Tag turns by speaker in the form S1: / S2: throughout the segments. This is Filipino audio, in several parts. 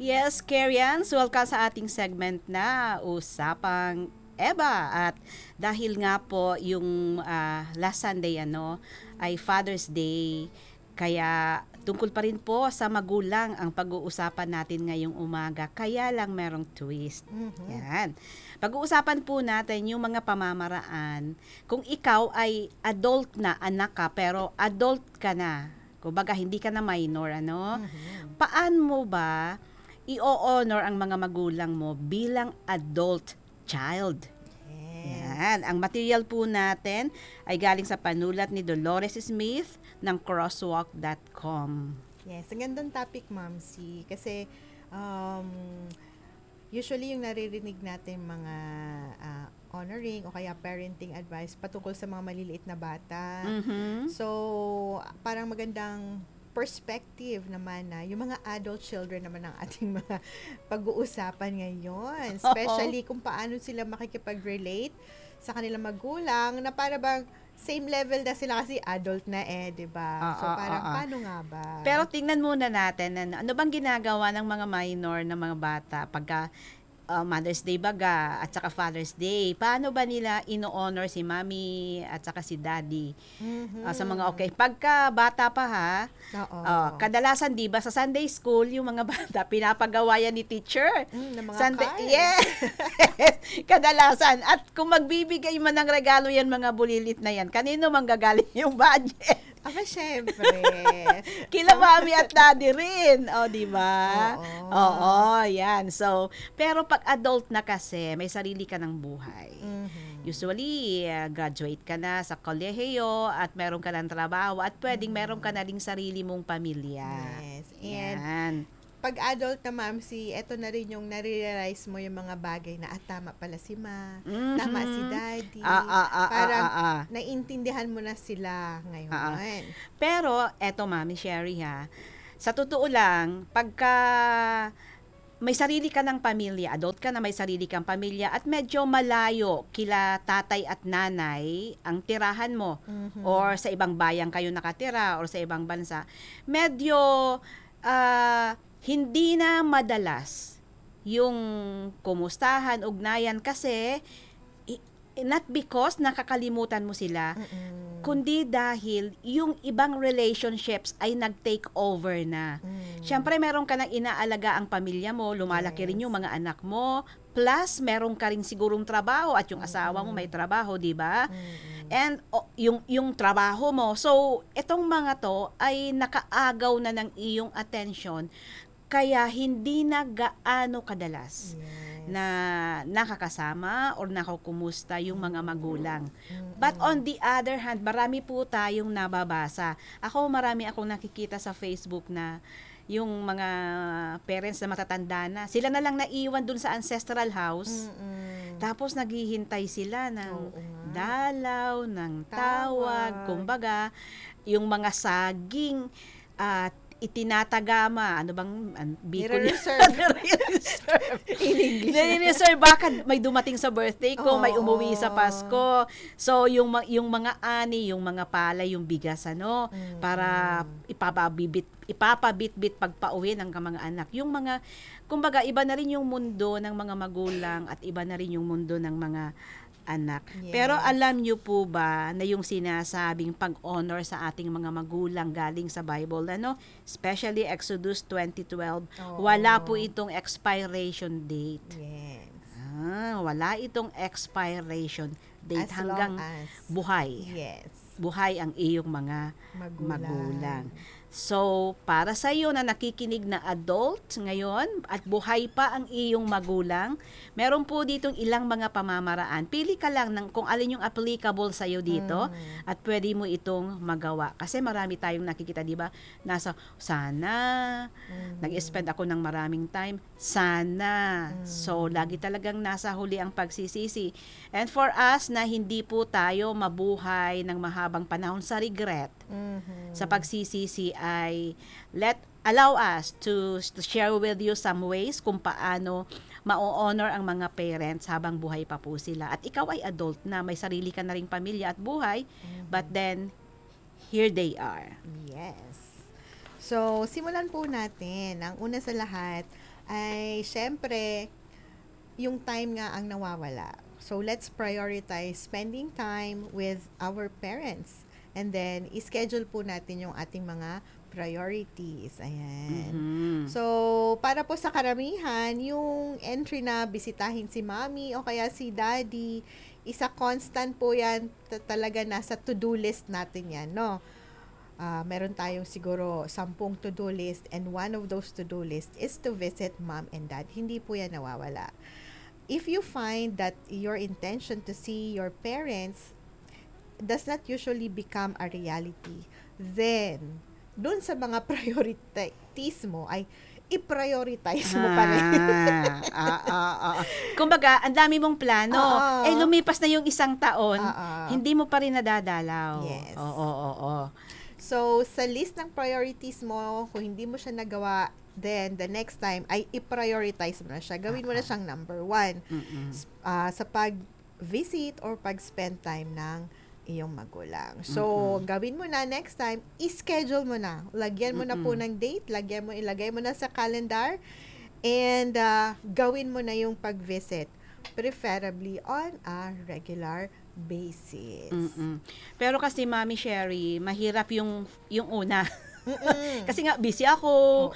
S1: Yes, Karians, welcome sa ating segment na Usapang Eba. At dahil nga po yung last Sunday ay Father's Day, kaya tungkol pa rin po sa magulang ang pag-uusapan natin ngayong umaga. Kaya lang merong twist. Yan. Pag-uusapan po natin yung mga pamamaraan. Kung ikaw ay adult na anak ka, pero adult ka na, kumbaga hindi ka na minor, paano mo ba i-honor ang mga magulang mo bilang adult child? Yan. Ang material po natin ay galing sa panulat ni Dolores Smith ng crosswalk.com.
S2: Yes, ang gandang topic, Ma'am C. Kasi usually yung naririnig natin mga honoring o kaya parenting advice patungkol sa mga maliliit na bata. So, parang magandang perspective naman na yung mga adult children naman ang ating mga pag-uusapan ngayon. Especially kung paano sila makikipag-relate sa kanilang magulang na para bang same level na sila kasi adult na di ba? So parang paano nga ba?
S1: Pero tingnan muna natin ano bang ginagawa ng mga minor na mga bata pagka Mother's Day baga at saka Father's Day. Paano ba nila ino-honor si Mommy at saka si Daddy? Sa mga pagka bata pa kadalasan 'di ba sa Sunday school yung mga bata pinapagawa yan ni teacher.
S2: Ng mga
S1: Sunday,
S2: cards.
S1: yes. Kadalasan at kung magbibigay man ng regalo yan mga bulilit na yan, kanino manggagaling yung budget?
S2: Syempre.
S1: Kila Mommy at Daddy rin. Di ba? Oo, yan. So, pero pag adult na kasi, may sarili ka ng buhay. Usually, graduate ka na sa kolehiyo at meron ka ng trabaho at pwedeng meron ka na ring sarili mong pamilya.
S2: Yes. And
S1: yan.
S2: pag adult na, Ma'am C, eto na rin yung nare-realize mo yung mga bagay na tama pala si Ma, tama si Daddy. Parang naiintindihan mo na sila ngayon.
S1: Pero, eto Mami Sherry sa totoo lang, pagka may sarili ka ng pamilya, adult ka na may sarili kang pamilya at medyo malayo kila tatay at nanay ang tirahan mo or sa ibang bayan kayo nakatira or sa ibang bansa, medyo hindi na madalas yung kumustahan, ugnayan kasi not because nakakalimutan mo sila, kundi dahil yung ibang relationships ay nag-take over na. Siyempre, meron ka nang inaalaga ang pamilya mo, lumalaki rin yung mga anak mo, plus meron ka rin sigurong trabaho at yung asawa mo may trabaho, di ba? And yung trabaho mo. So, itong mga to ay nakaagaw na ng iyong attention, kaya hindi na gaano kadalas na nakakasama or nakakumusta yung mga magulang. But on the other hand, marami po tayong nababasa. Marami akong nakikita sa Facebook na yung mga parents na matatanda na, sila na lang naiwan dun sa ancestral house. Tapos naghihintay sila ng dalaw, ng tawag, kumbaga, yung mga saging at itinatagama, Bicol Nire-reserve baka may dumating sa birthday ko, may umuwi sa Pasko. So yung mga ani, yung mga palay, yung bigas para ipapabit-bit pagpauwi ng mga anak. Yung mga kumbaga iba na rin yung mundo ng mga magulang at iba na rin yung mundo ng mga anak. Pero alam niyo po ba na yung sinasabing pag-honor sa ating mga magulang galing sa Bible, especially Exodus 20:12, wala po itong expiration date.
S2: Yes.
S1: Wala itong expiration date
S2: As
S1: hanggang
S2: long as
S1: buhay.
S2: Yes.
S1: Buhay ang iyong mga magulang. So, para sa iyo na nakikinig na adult ngayon at buhay pa ang iyong magulang, meron po ditong ilang mga pamamaraan. Pili ka lang ng kung alin yung applicable sa iyo dito at pwede mo itong magawa. Kasi marami tayong nakikita, di ba? Sana, nag-spend ako ng maraming time, sana. So, lagi talagang nasa huli ang pagsisisi. And for us na hindi po tayo mabuhay ng mahabang panahon sa regret, sa pagsisisi ay allow us to share with you some ways kung paano ma-honor ang mga parents habang buhay pa po sila. At ikaw ay adult na, may sarili ka na ring pamilya at buhay, but then, here they are.
S2: Yes. So, simulan po natin. Ang una sa lahat, ay syempre, yung time nga ang nawawala. So, let's prioritize spending time with our parents. And then, ischedule po natin yung ating mga priorities. Ayan. So, para po sa karamihan, yung entry na bisitahin si mommy o kaya si daddy, isa constant po yan, talaga nasa to-do list natin yan, no? Meron tayong siguro 10 to-do list, and one of those to-do list is to visit mom and dad. Hindi po yan nawawala. If you find that your intention to see your parents does not usually become a reality, then, dun sa mga priorities mo, ay i-prioritize mo pa rin.
S1: Kumbaga, ang dami mong plano. Lumipas na yung isang taon, hindi mo pa rin nadadalaw.
S2: Yes.
S1: Oo.
S2: So, sa list ng priorities mo, kung hindi mo siya nagawa, then the next time ay i-prioritize mo na siya. Gawin mo na siyang number 1 sa pag-visit or pag-spend time ng iyong magulang. So, gawin mo na next time, i-schedule mo na. Lagyan mo na po ng date, ilagay mo na sa calendar, and gawin mo na yung pag-visit. Preferably on a regular basis.
S1: Pero kasi, Mami Sherry, mahirap yung una. Kasi nga, busy ako.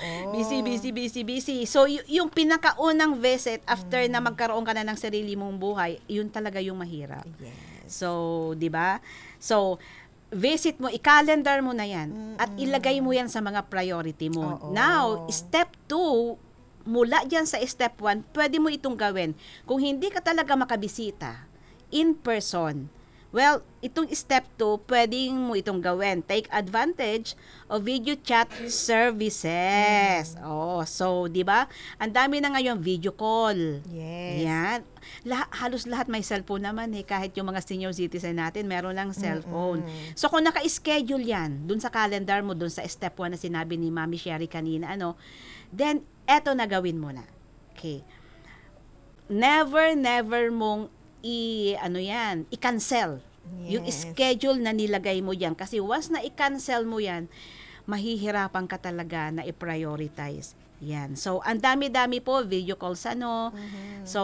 S1: Busy. So, yung pinakaunang visit after na magkaroon ka na ng sarili mong buhay, yun talaga yung mahirap.
S2: Yes.
S1: So, di ba? So, visit mo, i-calendar mo na yan at ilagay mo yan sa mga priority mo. Now, step 2, mula dyan sa step 1, pwede mo itong gawin. Kung hindi ka talaga makabisita in person, well, itong step 2, pwedeng mo itong gawin. Take advantage of video chat services. So, di ba? Ang dami na ngayon video call.
S2: Yes.
S1: Yan. Halos lahat may cellphone naman kahit yung mga senior citizen natin, meron lang cellphone. So, kung naka-schedule yan, dun sa calendar mo, dun sa step 1 na sinabi ni Mami Sherry kanina, then, eto na gawin mo na. Okay. Never mong i-cancel.
S2: Yes.
S1: Yung schedule na nilagay mo yan. Kasi once na i-cancel mo yan, mahihirapan ka talaga na i-prioritize. Yan. So, ang dami-dami po, video calls, So,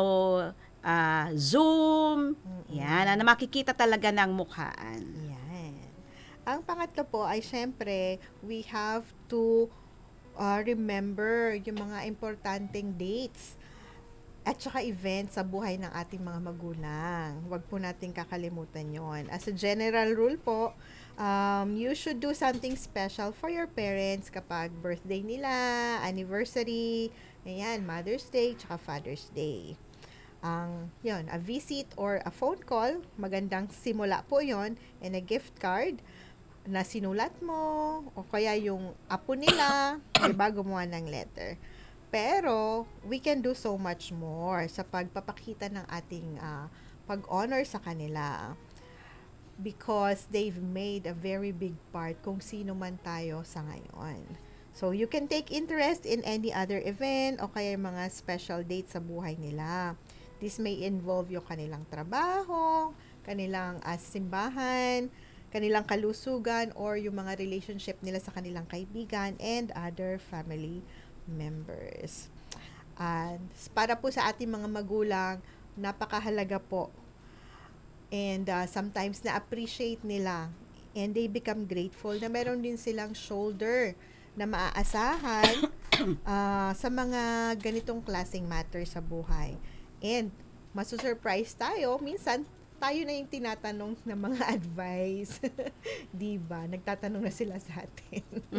S1: Zoom. Yan. Na makikita talaga ng mukhaan.
S2: Yan. Ang pangatlo po ay syempre, we have to remember yung mga importanteng dates at saka events sa buhay ng ating mga magulang. Huwag po natin kakalimutan yon. As a general rule po, you should do something special for your parents kapag birthday nila, anniversary, ayan, Mother's Day, tsaka Father's Day. Yon, a visit or a phone call, magandang simula po yon, and a gift card na sinulat mo, o kaya yung apo nila, diba, gumawa ng letter. Pero, we can do so much more sa pagpapakita ng ating pag-honor sa kanila. Because they've made a very big part kung sino man tayo sa ngayon. So, you can take interest in any other event o kaya mga special dates sa buhay nila. This may involve yung kanilang trabaho, kanilang simbahan, kanilang kalusugan, or yung mga relationship nila sa kanilang kaibigan and other family members. And para po sa ating mga magulang, napakahalaga po. And sometimes na-appreciate nila and they become grateful na meron din silang shoulder na maaasahan sa mga ganitong klaseng matter sa buhay. And masusurprise tayo, minsan tayo na yung tinatanong ng mga advice. Diba? Nagtatanong na sila sa atin.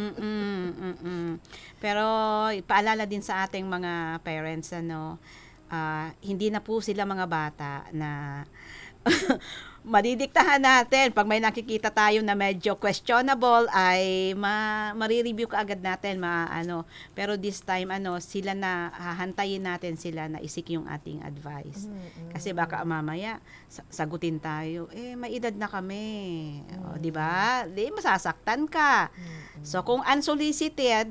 S1: Pero paalala din sa ating mga parents, hindi na po sila mga bata na madidiktahan natin. Pag may nakikita tayo na medyo questionable, ay ma-review ka agad natin, Pero this time, sila na, hahantayin natin sila na isik yung ating advice. Kasi baka mamaya, sagutin tayo, may edad na kami. Di ba? Di, masasaktan ka. So, kung unsolicited,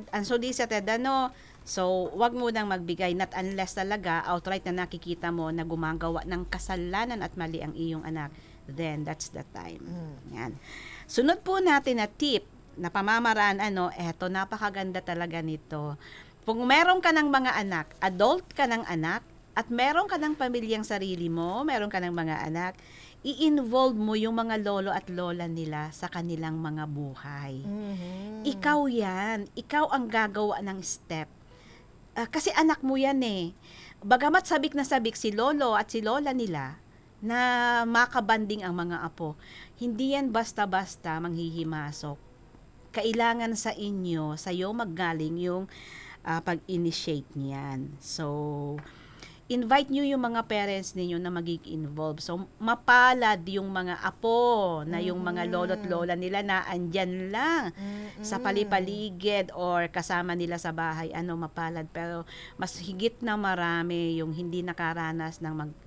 S1: so, wag mo nang magbigay, not unless talaga outright na nakikita mo na gumagawa ng kasalanan at mali ang iyong anak. Then, that's the time. Yan. Sunod po natin na tip na pamamaraan, eto, napakaganda talaga nito. Kung meron ka ng mga anak, adult ka ng anak, at meron ka ng pamilyang sarili mo, meron ka ng mga anak, i-involve mo yung mga lolo at lola nila sa kanilang mga buhay. Ikaw yan. Ikaw ang gagawa ng step. Kasi anak mo yan eh. Bagamat sabik na sabik si lolo at si lola nila na makabanding ang mga apo, hindi yan basta-basta manghihimasok. Kailangan sa inyo, sa'yo maggaling yung pag-initiate niyan. So, invite nyo yung mga parents ninyo na mag-involve. So, mapalad yung mga apo na yung mga lolo't lola nila na andyan lang sa palipaligid or kasama nila sa bahay. Mapalad. Pero mas higit na marami yung hindi nakaranas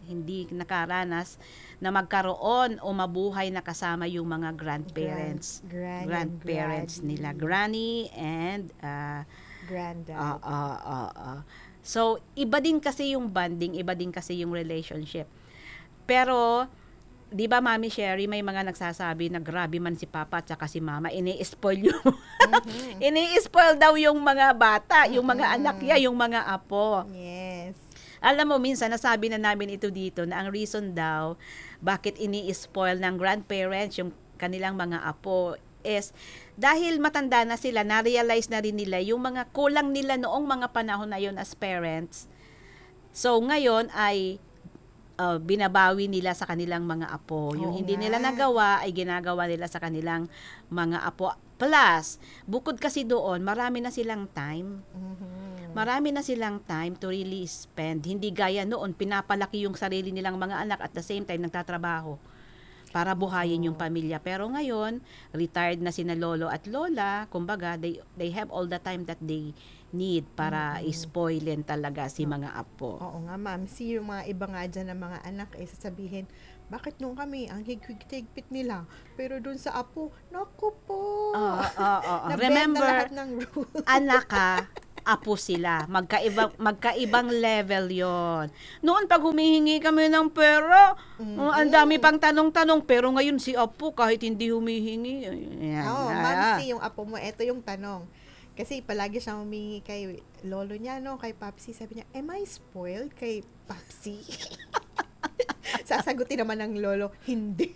S1: na magkaroon o mabuhay na kasama yung mga grandparents. Grandparents nila. Granny and
S2: granddad.
S1: So, iba din kasi yung bonding, iba din kasi yung relationship. Pero, di ba Mami Sherry, may mga nagsasabi na grabe man si Papa at saka si Mama, ini-spoil yung, ini-spoil daw yung mga bata, yung mga anak niya, yung mga apo.
S2: Yes.
S1: Alam mo, minsan nasabi na namin ito dito na ang reason daw bakit ini-spoil ng grandparents yung kanilang mga apo is dahil matanda na sila, na-realize na rin nila yung mga kulang nila noong mga panahon na yun as parents. So, ngayon ay binabawi nila sa kanilang mga apo. Yung hindi nila nagawa ay ginagawa nila sa kanilang mga apo. Plus, bukod kasi doon, marami na silang time. Marami na silang time to really spend. Hindi gaya noon, pinapalaki yung sarili nilang mga anak at the same time nagtatrabaho para buhayin yung pamilya. Pero ngayon, retired na sina lolo at lola, kumbaga, they have all the time that they need para ispoilin talaga si mga apo.
S2: Oo nga, ma'am. Yung mga iba nga dyan ng mga anak, sasabihin, bakit nung kami, ang higpit nila, pero dun sa apo, naku po,
S1: Remember,
S2: lahat ng rules.
S1: anak ka, apo sila. Magkaibang level yon. Noon, pag humihingi kami ng pera, ang dami pang tanong-tanong, pero ngayon si apo, kahit hindi humihingi.
S2: Ma'am, yung apo mo, eto yung tanong. Kasi palagi siyang humingi kay lolo niya, kay Papsi. Sabi niya, am I spoiled kay Papsi? Sasagutin naman ng lolo, hindi.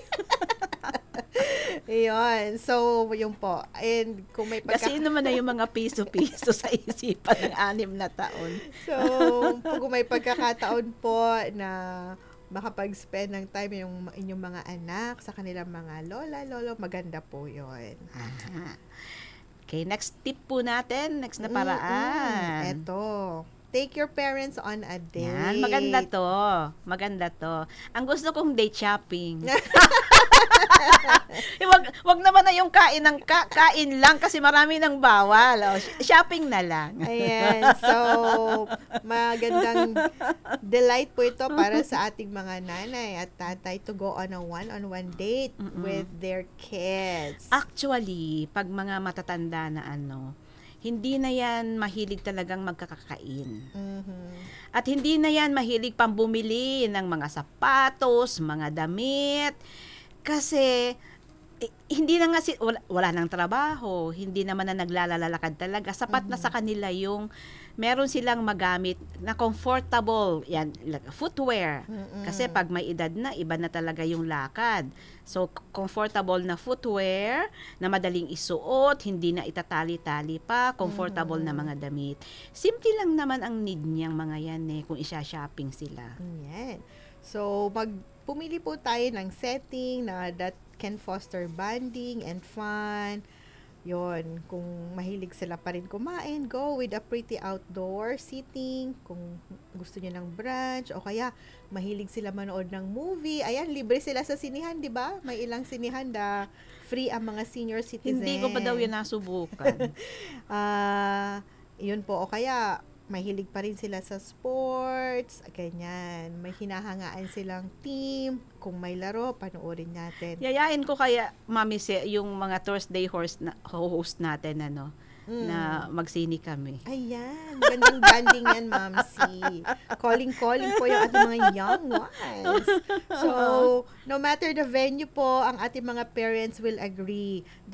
S2: Ayun. So, yun po. And kung may
S1: Kasi naman na yung mga piso-piso sa isipan ng 6 na taon.
S2: So, kung may pagkakataon po na makapag-spend ng time yung inyong mga anak sa kanilang mga lola, lolo, maganda po yun.
S1: Okay, next tip po natin. Next na paraan.
S2: Eto. Take your parents on a date.
S1: Yan, maganda to. Ang gusto kong date shopping. wag naman na yung kain lang kasi marami nang bawal. Shopping na lang.
S2: Ayan. So, magandang delight po ito para sa ating mga nanay at tatay to go on a one-on-one date with their kids.
S1: Actually, pag mga matatanda na hindi na yan mahilig talagang magkakakain. At hindi na yan mahilig pang bumili ng mga sapatos, mga damit. Kasi hindi na nga wala nang trabaho, hindi naman na naglalalakad talaga. Sapat na sa kanila yung meron silang magamit na comfortable, yan, like footwear. Kasi pag may edad na, iba na talaga yung lakad. So, comfortable na footwear, na madaling isuot, hindi na itatali-tali pa, comfortable na mga damit. Simple lang naman ang need niyang mga yan kung isya-shopping sila.
S2: Yan. So, pumili po tayo ng setting na that can foster bonding and fun. Yon, kung mahilig sila pa rin kumain, go with a pretty outdoor seating. Kung gusto niyo ng brunch o kaya mahilig sila manood ng movie, ayan, libre sila sa sinihan, di ba? May ilang sinihan na free ang mga senior citizen.
S1: Hindi ko pa daw yan nasubukan.
S2: Yun po, o kaya mahilig pa rin sila sa sports, ganyan. May hinahangaan silang team. Kung may laro, panoorin natin.
S1: Yayain ko kaya, Mami, yung mga Thursday host natin, na magsini kami.
S2: Ayan, magandang banding yan, Mamsi. Calling po yung ating mga young ones. So, no matter the venue po, ang ating mga parents will agree that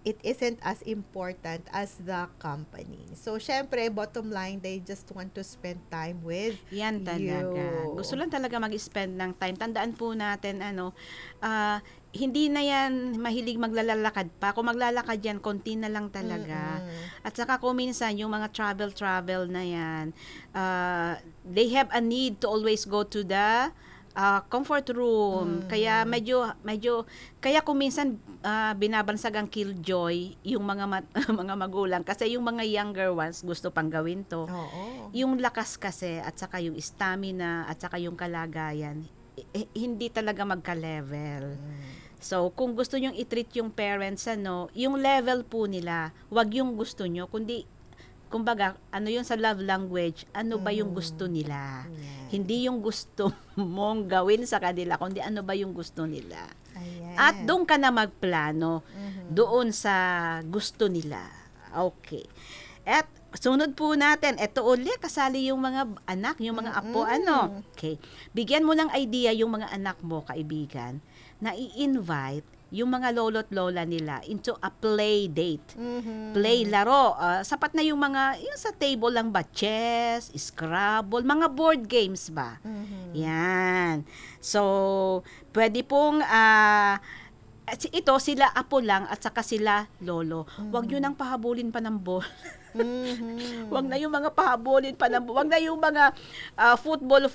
S2: it isn't as important as the company. So, syempre, bottom line, they just want to spend time with
S1: Yan talaga.
S2: you.
S1: Gusto lang talaga mag-spend ng time. Tandaan po natin, hindi na yan mahilig maglalakad pa. Kung maglalakad yan, konti na lang talaga.
S2: Mm-mm.
S1: At saka kung minsan, yung mga travel na yan, they have a need to always go to the comfort room. Kaya medyo kaya kung minsan binabansag ang killjoy yung mga mga magulang kasi yung mga younger ones gusto pang gawin to.
S2: Oo.
S1: Yung lakas kasi at saka yung stamina at saka yung kalagayan hindi talaga magka-level. So, kung gusto nyong i-treat yung parents, yung level po nila, wag yung gusto nyo, kundi, kumbaga, ano yun sa love language, ano ba yung gusto nila?
S2: Ayan.
S1: Hindi yung gusto mong gawin sa kanila, kundi ano ba yung gusto nila.
S2: Ayan.
S1: At doon ka na magplano, doon sa gusto nila. Okay. At sunod po natin, eto ulit, kasali yung mga anak, yung mga apo, Okay. Bigyan mo ng idea yung mga anak mo, kaibigan, na i-invite yung mga lolo't lola nila into a play date. Play, laro. Sapat na yung sa table lang ba? Chess, Scrabble, mga board games ba? Yan. So, pwede pong ito sila apo lang at saka sila lolo. Huwag nyo nang pahabulin pa ng ball. Wag na yung mga pahabulin pa ng wag na yung mga football,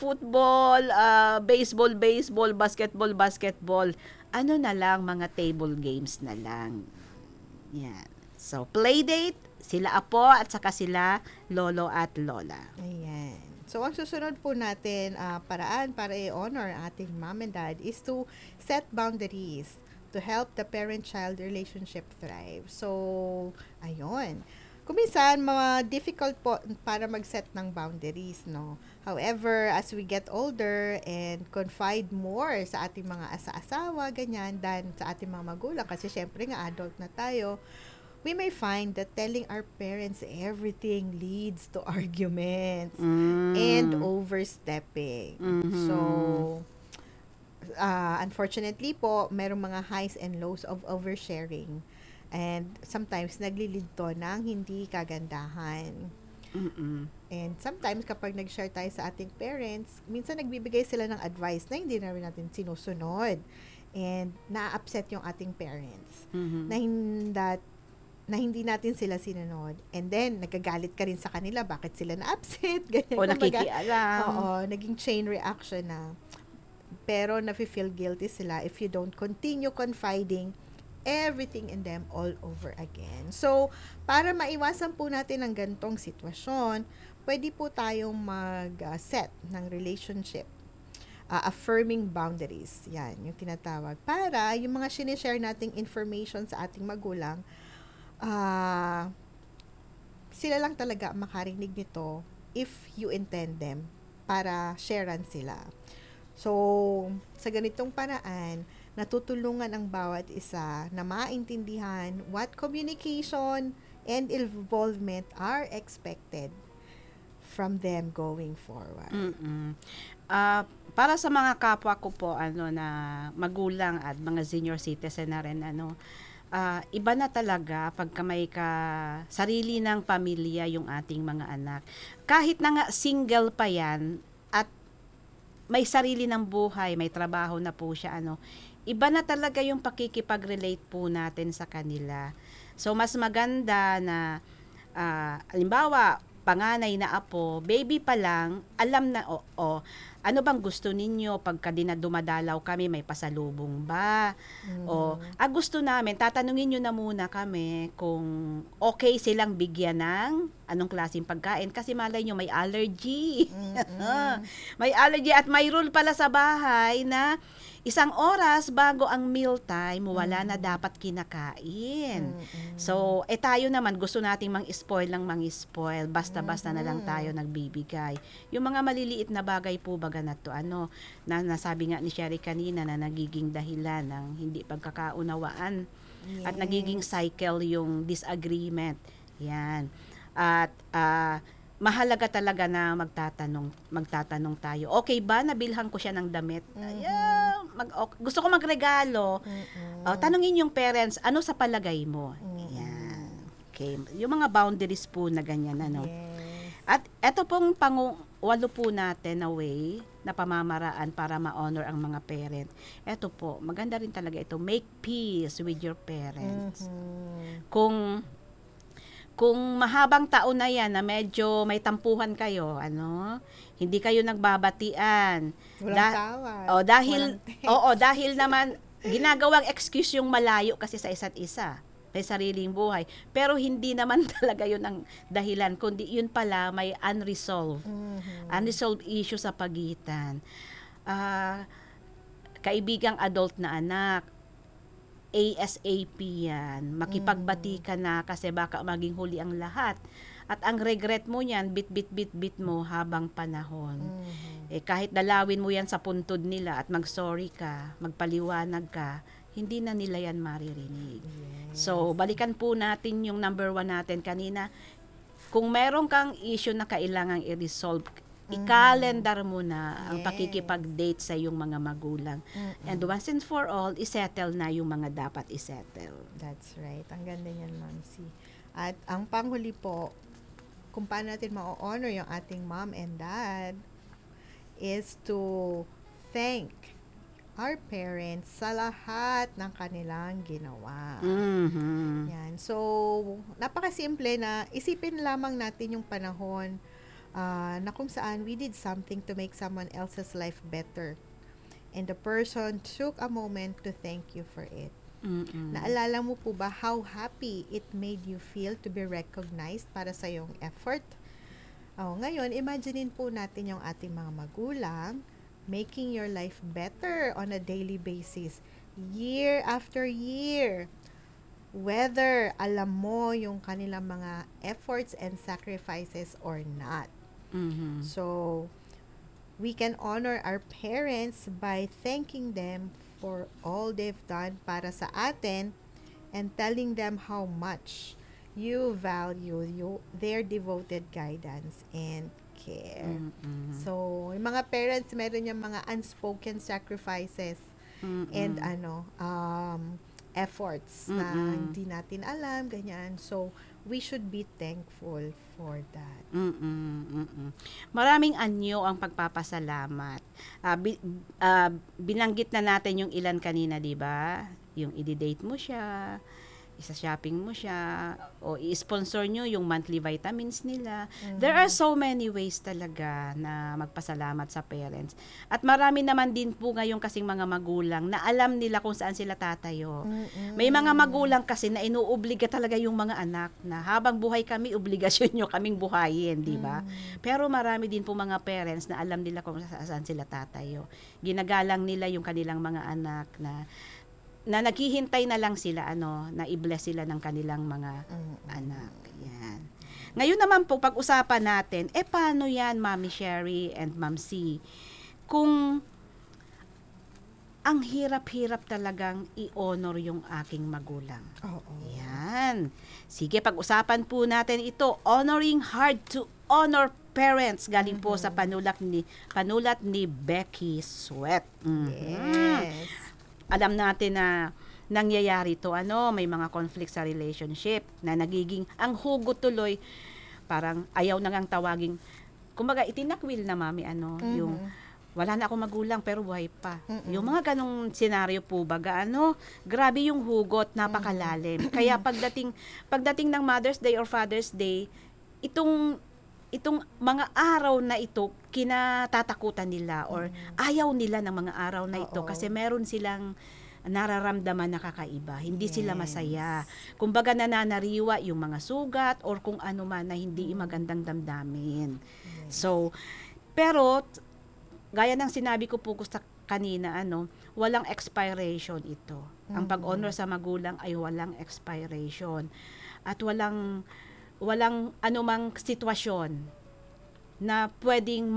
S1: baseball, basketball. Ano na lang, mga table games na lang. Yan. So, play date, sila apo at saka sila lolo at lola.
S2: Ayan. So, ang susunod po natin, paraan para i-honor ating mom and dad is to set boundaries to help the parent-child relationship thrive. So, ayun. Kung minsan, difficult po para mag-set ng boundaries, no? However, as we get older and confide more sa ating mga asa-asawa, ganyan, than sa ating mga magulang, kasi syempre nga adult na tayo, we may find that telling our parents everything leads to arguments and overstepping. So, unfortunately po, merong mga highs and lows of oversharing. And sometimes, naglilid to ng hindi kagandahan. And sometimes, kapag nag-share tayo sa ating parents, minsan nagbibigay sila ng advice na hindi na rin natin sinusunod. And na-upset yung ating parents. Na hindi natin sila sinunod. And then, nagagalit ka rin sa kanila. Bakit sila na-upset? Ganyan.
S1: O nakikialam.
S2: Oo, naging chain reaction na. Pero, nafe-feel guilty sila if you don't continue confiding everything in them all over again. So, para maiwasan po natin ang gantong sitwasyon, pwede po tayong mag-set ng relationship. Affirming boundaries. Yan, yung tinatawag. Para yung mga sinishare nating information sa ating magulang, sila lang talaga makarinig nito if you intend them para sharean sila. So, sa ganitong paraan, natutulungan ang bawat isa na maintindihan what communication and involvement are expected from them going forward.
S1: Para sa mga kapwa ko po na magulang at mga senior citizen na rin iba na talaga pagka may sarili ng pamilya yung ating mga anak. Kahit na nga single pa yan at may sarili ng buhay, may trabaho na po siya iba na talaga yung pakikipag-relate po natin sa kanila. So, mas maganda na, halimbawa, panganay na apo, baby pa lang, alam na, ano bang gusto ninyo pagka dumadalaw kami, may pasalubong ba? Gusto namin, tatanungin nyo na muna kami kung okay silang bigyan ng anong klaseng pagkain kasi malay nyo may allergy. May allergy at may rule pala sa bahay na 1 oras bago ang mealtime, wala na dapat kinakain. So, tayo naman, gusto nating mang-spoil ng mang-spoil. Basta-basta na lang tayo nagbibigay. Yung mga maliliit na bagay po baga na to, na nasabi nga ni Sherry kanina na nagiging dahilan ng hindi pagkakaunawaan.
S2: Yes.
S1: At nagiging cycle yung disagreement. Yan. At, mahalaga talaga na magtatanong tayo. Okay ba? Nabilhan ko siya ng damit. Gusto ko magregalo. Tanungin yung parents, ano sa palagay mo? Okay. Yung mga boundaries po na ganyan, ano.
S2: Yes.
S1: At eto pong walo po natin na way na pamamaraan para ma-honor ang mga parent. Eto po, maganda rin talaga ito. Make peace with your parents. Kung mahabang taon na yan na medyo may tampuhan kayo, ano, hindi kayo nagbabatian.
S2: Walang tawad.
S1: Dahil
S2: walang text.
S1: dahil naman ginagawang excuse yung malayo kasi sa isa't isa, may sariling buhay. Pero hindi naman talaga yun ang dahilan, kundi yun pala may unresolved issue sa pagitan. Kaibigang adult na anak, ASAP yan. Makipagbati ka na kasi baka maging huli ang lahat. At ang regret mo yan, bit mo habang panahon. Kahit dalawin mo yan sa puntod nila at mag-sorry ka, magpaliwanag ka, hindi na nila yan maririnig.
S2: Yes.
S1: So, balikan po natin yung number 1 natin kanina. Kung meron kang issue na kailangang i-resolve, i-calendar mo na ang pakikipag-date sa iyong mga magulang. And once and for all, isettle na yung mga dapat isettle.
S2: That's right. Ang ganda niyan, Ma'am C. At ang panghuli po, kung paano natin ma-honor yung ating mom and dad is to thank our parents sa lahat ng kanilang ginawa. Yan. So, napakasimple na isipin lamang natin yung panahon na kung saan we did something to make someone else's life better. And the person took a moment to thank you for it. Naalala mo po ba how happy it made you feel to be recognized para sa iyong effort? Ngayon, imaginein po natin yung ating mga magulang making your life better on a daily basis, year after year. Whether alam mo yung kanilang mga efforts and sacrifices or not. So, we can honor our parents by thanking them for all they've done para sa atin and telling them how much you value their devoted guidance and care. So, yung mga parents, meron yung mga unspoken sacrifices and efforts na hindi natin alam, ganyan. So, we should be thankful for that.
S1: Maraming anyo ang pagpapasalamat. Binanggit na natin yung ilan kanina, di ba? Yung i-date mo siya, isa-shopping mo siya, o i-sponsor nyo yung monthly vitamins nila. There are so many ways talaga na magpasalamat sa parents. At marami naman din po ngayon kasing mga magulang na alam nila kung saan sila tatayo. May mga magulang kasi na inuobliga talaga yung mga anak na habang buhay kami, obligasyon nyo kaming buhayin, di ba? Pero marami din po mga parents na alam nila kung saan sila tatayo. Ginagalang nila yung kanilang mga anak na naghihintay na lang sila na i-bless sila ng kanilang mga anak. Yan. Ngayon naman po pag-usapan natin, paano yan, Mami Sherry and Ma'am C? Kung ang hirap-hirap talagang i-honor yung aking magulang. Yan. Sige, pag-usapan po natin ito, honoring hard to honor parents, galing po sa panulat ni Becky Sweat.
S2: Yes.
S1: Alam natin na nangyayari to, may mga conflict sa relationship na nagiging, ang hugot tuloy, parang ayaw na ngang tawaging, kumbaga itinakwil na mami, yung wala na akong magulang pero buhay pa. Yung mga ganong senaryo po baga, grabe yung hugot, napakalalim. Kaya pagdating ng Mother's Day or Father's Day, itong mga araw na ito, kinatatakutan nila or ayaw nila ng mga araw na ito kasi meron silang nararamdaman na kakaiba. Hindi sila masaya. Kumbaga nananariwa yung mga sugat or kung ano man na hindi magandang damdamin. So, pero gaya ng sinabi ko po sa kanina, walang expiration ito. Ang pag-honor sa magulang ay walang expiration. At walang anumang sitwasyon na pwedeng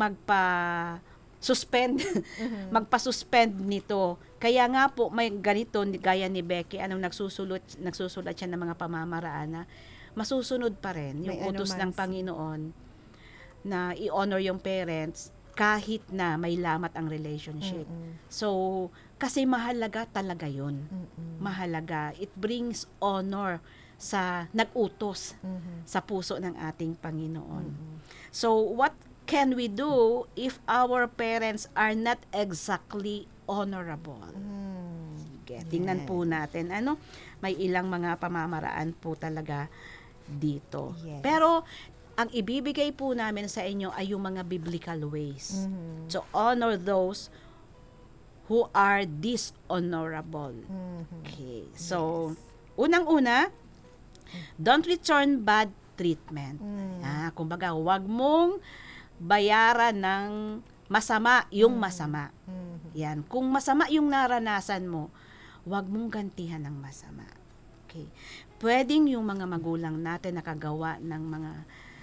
S1: magpa-suspend nito. Kaya nga po may ganito gaya ni Becky, nagsusulat siya ng mga pamamaraan na masusunod pa rin yung utos ng Panginoon na i-honor yung parents kahit na may lamat ang relationship. So, kasi mahalaga talaga yun. Mahalaga. It brings honor sa nag-utos sa puso ng ating Panginoon.
S2: Mm-mm.
S1: So, what can we do if our parents are not exactly honorable? Sige, tingnan po natin. May ilang mga pamamaraan po talaga dito.
S2: Yes.
S1: Pero, ang ibibigay po namin sa inyo ay yung mga biblical ways. So, honor those who are dishonorable. Okay. So, unang-una, don't return bad treatment. Kumbaga, huwag mong bayaran ng masama yung masama. Yan. Kung masama yung naranasan mo, huwag mong gantihan ng masama. Okay. Pwedeng yung mga magulang natin nakagawa ng mga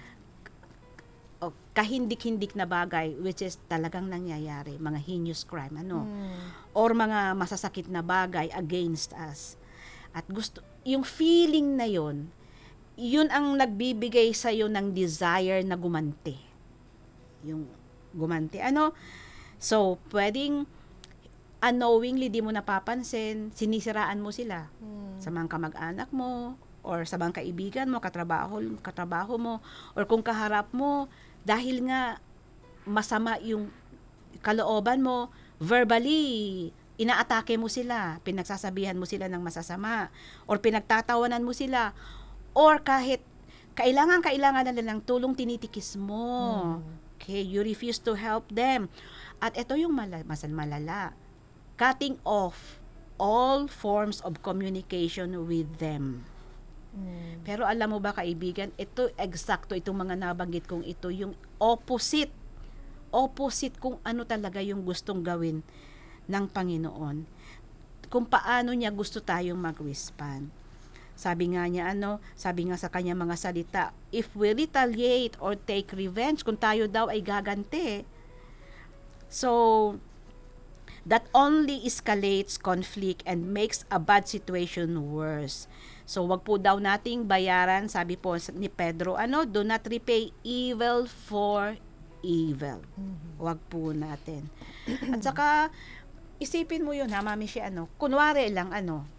S1: kahindik-hindik na bagay which is talagang nangyayari, mga heinous crime, or mga masasakit na bagay against us. At gusto, yung feeling na yun ang nagbibigay sa'yo ng desire na gumanti. Yung gumanti. So, pwedeng unknowingly, di mo napapansin, sinisiraan mo sila sa mga kamag-anak mo, or sa mga kaibigan mo, katrabaho mo, or kung kaharap mo, dahil nga masama yung kalooban mo, verbally, inaatake mo sila, pinagsasabihan mo sila ng masasama, or pinagtatawanan mo sila, or kahit kailangan na ng tulong, tinitikis mo. Okay, you refuse to help them. At ito yung malala, cutting off all forms of communication with them. Pero alam mo ba, kaibigan, ito eksakto, itong mga nabanggit kong ito, yung opposite kung ano talaga yung gustong gawin ng Panginoon. Kung paano niya gusto tayong mag-respond. Sabi nga sa kanya mga salita, if we retaliate or take revenge, kung tayo daw ay gaganti, so that only escalates conflict and makes a bad situation worse. So, wag po daw nating bayaran, sabi po ni Pedro, do not repay evil for evil. Wag po natin. At saka, isipin mo yun, Mami Shi, kunwari lang,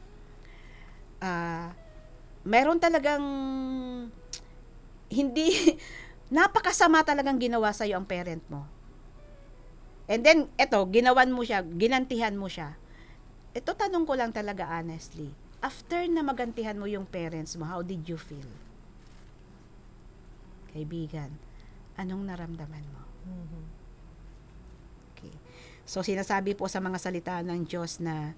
S1: meron talagang hindi, napakasama talagang ginawa sa'yo ang parent mo. And then, ginawan mo siya, ginantihan mo siya. Ito, tanong ko lang talaga honestly, after na magantihan mo yung parents mo, how did you feel? Kaibigan, anong naramdaman mo? Okay. So, sinasabi po sa mga salita ng Diyos na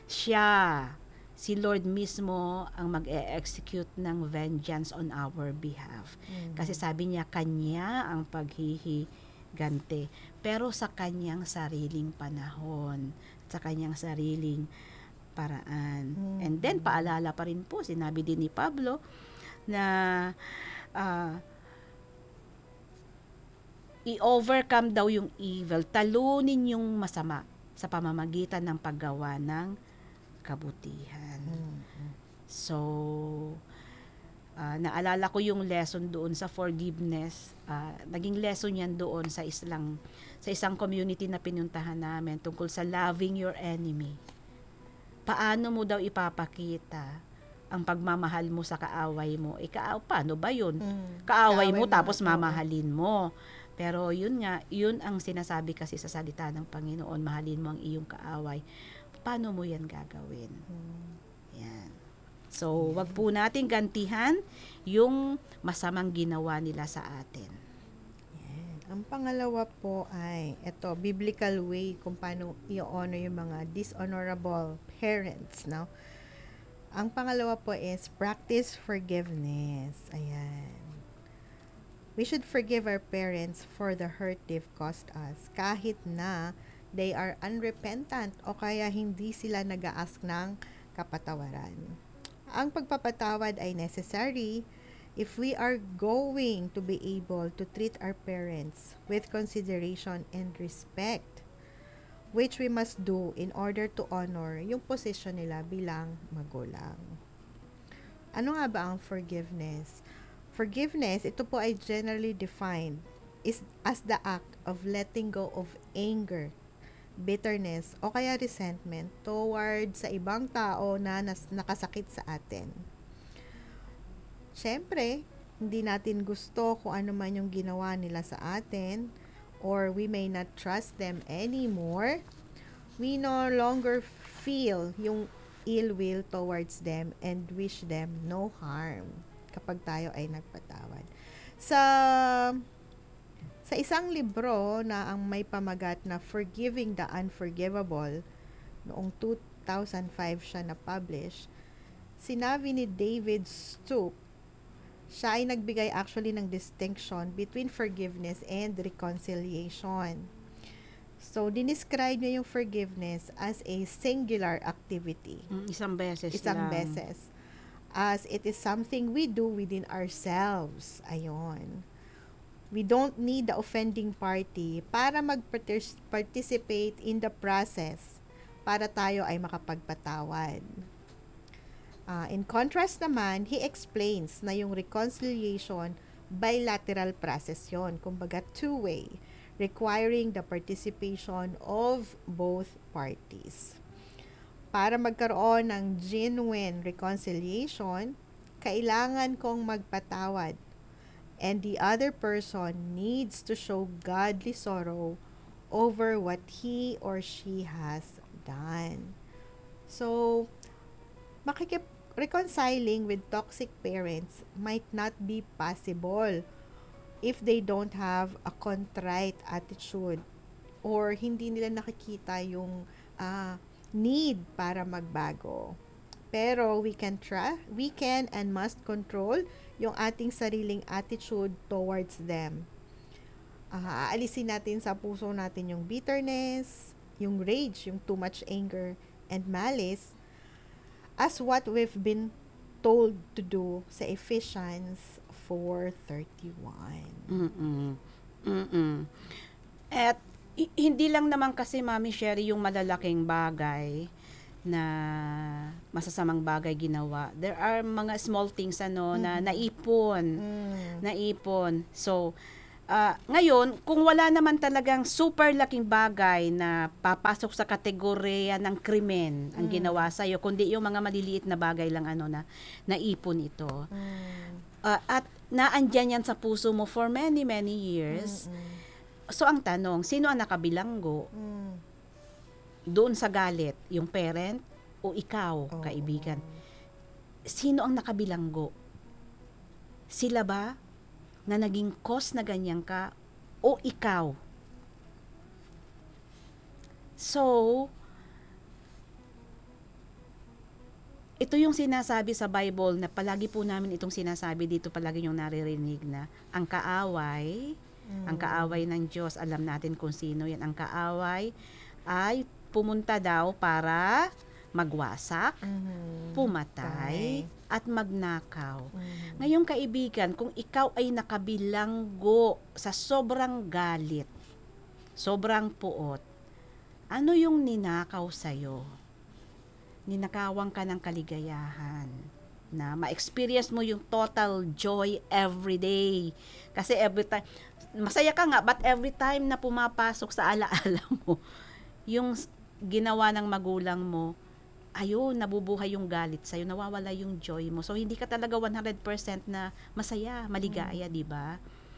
S1: si Lord mismo ang mag-e-execute ng vengeance on our behalf. Kasi sabi niya, Kanya ang paghihiganti. Pero sa Kanyang sariling panahon, sa Kanyang sariling paraan. And then, paalala pa rin po, sinabi din ni Pablo na i-overcome daw yung evil, talunin yung masama sa pamamagitan ng paggawa ng kabutihan. So, naalala ko yung lesson doon sa forgiveness. Naging lesson yan doon sa isang community na pinuntahan namin tungkol sa loving your enemy. Paano mo daw ipapakita ang pagmamahal mo sa kaaway mo? Paano ba yun? Kaaway mo tapos mamahalin mo. Pero yun ang sinasabi kasi sa salita ng Panginoon, mahalin mo ang iyong kaaway. Paano mo yan gagawin? Yan. So, wag po nating gantihan yung masamang ginawa nila sa atin.
S2: Ang pangalawa po ay biblical way kung paano i-honor yung mga dishonorable parents, no? Ang pangalawa po is practice forgiveness. Ayan. We should forgive our parents for the hurt they've caused us, kahit na they are unrepentant o kaya hindi sila nag-a-ask ng kapatawaran. Ang pagpapatawad ay necessary if we are going to be able to treat our parents with consideration and respect, which we must do in order to honor yung posisyon nila bilang magulang. Ano nga ba ang forgiveness? Forgiveness, ito po ay generally defined as the act of letting go of anger, bitterness, o kaya resentment toward sa ibang tao na nakasakit sa atin. Siyempre, hindi natin gusto kung ano man yung ginawa nila sa atin, or we may not trust them anymore. We no longer feel yung ill will towards them and wish them no harm kapag tayo ay nagpatawad. Sa isang libro na ang may pamagat na Forgiving the Unforgivable, noong 2005 siya na-publish, sinabi ni David Stoop, siya ay nagbigay actually ng distinction between forgiveness and reconciliation. So, dinescribe niya yung forgiveness as a singular activity.
S1: Isang beses
S2: Isang
S1: lang.
S2: beses. As it is something we do within ourselves. Ayon. We don't need the offending party para mag-participate in the process para tayo ay makapagpatawad. In contrast naman, he explains na yung reconciliation, bilateral process yon, kumbaga two-way, requiring the participation of both parties. Para magkaroon ng genuine reconciliation, kailangan kong magpatawad, and the other person needs to show godly sorrow over what he or she has done. So, reconciling with toxic parents might not be possible if they don't have a contrite attitude, or hindi nila nakikita yung need para magbago. Pero we can and must control yung ating sariling attitude towards them. Aalisin natin sa puso natin yung bitterness, yung rage, yung too much anger and malice, as what we've been told to do sa Ephesians 4:31.
S1: At hindi lang naman kasi, Mami Sherry, yung malalaking bagay na masasamang bagay ginawa. There are mga small things na naipon. So, ngayon, kung wala naman talagang super laking bagay na papasok sa kategorya ng krimen ang ginawa sa'yo, kundi yung mga maliliit na bagay lang na naipon ito. At naandyan yan sa puso mo for many, many years. So, ang tanong, sino ang nakabilanggo? Doon sa galit, yung parent o ikaw, kaibigan? Sino ang nakabilanggo? Sila ba na naging cause na ganyan ka o ikaw? So, ito yung sinasabi sa Bible na palagi po namin itong sinasabi dito, palagi yung naririnig na ang kaaway ng Diyos, alam natin kung sino yan. Ang kaaway ay pumunta daw para magwasak, pumatay, at magnakaw. Ngayong kaibigan, kung ikaw ay nakabilanggo sa sobrang galit, sobrang puot, ano yung ninakaw sa'yo? Ninakawan ka ng kaligayahan, na ma-experience mo yung total joy every day. Kasi every time, masaya ka nga, but every time na pumapasok sa alaala mo, yung ginawa ng magulang mo, ayun, nabubuhay yung galit sa'yo, nawawala yung joy mo. So, hindi ka talaga 100% na masaya, maligaya, di ba?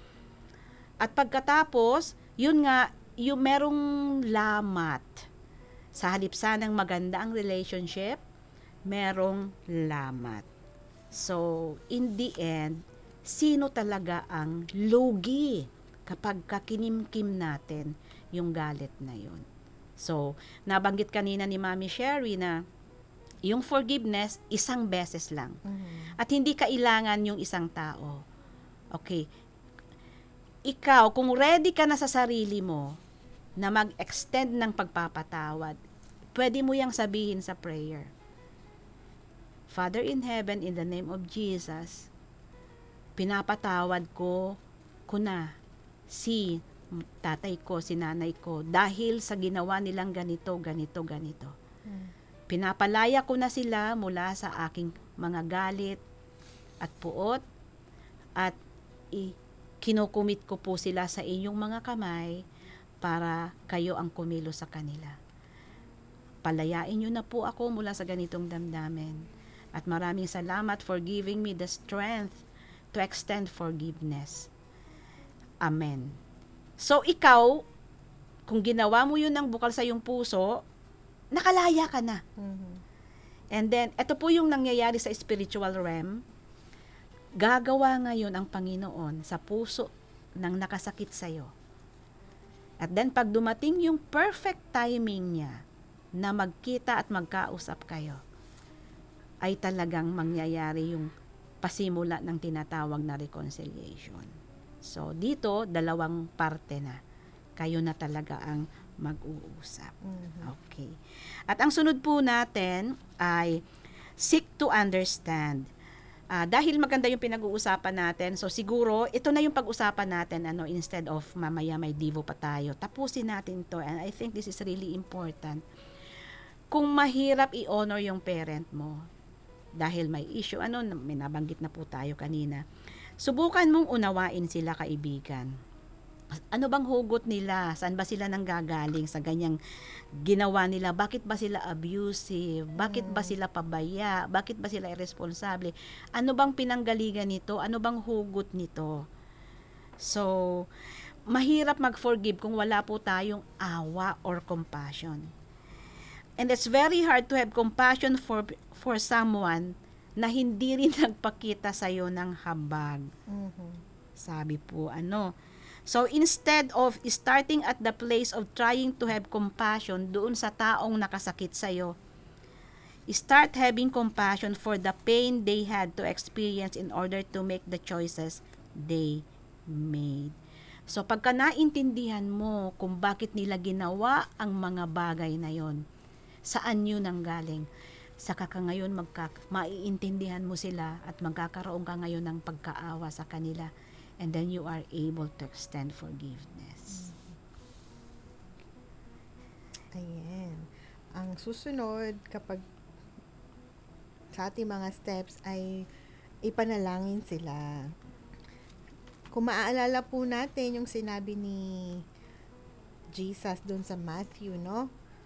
S1: At pagkatapos, yun nga, yung merong lamat. Sa halip sanang maganda ang relationship, merong lamat. So, in the end, sino talaga ang lugi kapag kakinimkim natin yung galit na yun? So, nabanggit kanina ni Mami Sherry na yung forgiveness, isang beses lang. At hindi kailangan yung isang tao. Okay. Ikaw, kung ready ka na sa sarili mo na mag-extend ng pagpapatawad, pwede mo yang sabihin sa prayer. Father in heaven, in the name of Jesus, pinapatawad ko na si tatay ko, si nanay ko, dahil sa ginawa nilang ganito. Pinapalaya ko na sila mula sa aking mga galit at puot, at kinukumit ko po sila sa inyong mga kamay para kayo ang kumilo sa kanila. Palayain nyo na po ako mula sa ganitong damdamin. At maraming salamat for giving me the strength to extend forgiveness. Amen. So, ikaw, kung ginawa mo yun ng bukal sa iyong puso, nakalaya ka na. And then, ito po yung nangyayari sa spiritual realm. Gagawa ngayon ang Panginoon sa puso ng nakasakit sa'yo. At then, pag dumating yung perfect timing niya na magkita at magkausap kayo, ay talagang mangyayari yung pasimula ng tinatawag na reconciliation. So, dito, dalawang parte na. Kayo na talaga ang mag-uusap. Okay. At ang sunod po natin ay seek to understand. Dahil maganda yung pinag-uusapan natin, so siguro, ito na yung pag-usapan natin, instead of mamaya may divo pa tayo. Tapusin natin to, and I think this is really important. Kung mahirap i-honor yung parent mo, dahil may issue, may nabanggit na po tayo kanina, subukan mong unawain sila, kaibigan. Ano bang hugot nila? Saan ba sila nanggagaling sa ganyang ginawa nila? Bakit ba sila abusive? Bakit ba sila pabaya? Bakit ba sila irresponsible? Ano bang pinanggalingan nito? Ano bang hugot nito? So, mahirap mag-forgive kung wala po tayong awa or compassion. And it's very hard to have compassion for someone na hindi rin nagpakita sa'yo ng habag. Sabi po, So, instead of starting at the place of trying to have compassion doon sa taong nakasakit sa'yo, start having compassion for the pain they had to experience in order to make the choices they made. So, pagka naintindihan mo kung bakit nila ginawa ang mga bagay na yon, saan yun nanggaling, saka ka ngayon maiintindihan mo sila at magkakaroon ka ngayon ng pagkaawa sa kanila. And then you are able to extend forgiveness.
S2: Ayan. Ang susunod kapag sa ating mga steps ay ipanalangin sila. Kung maaalala po natin yung sinabi ni Jesus doon sa Matthew, no?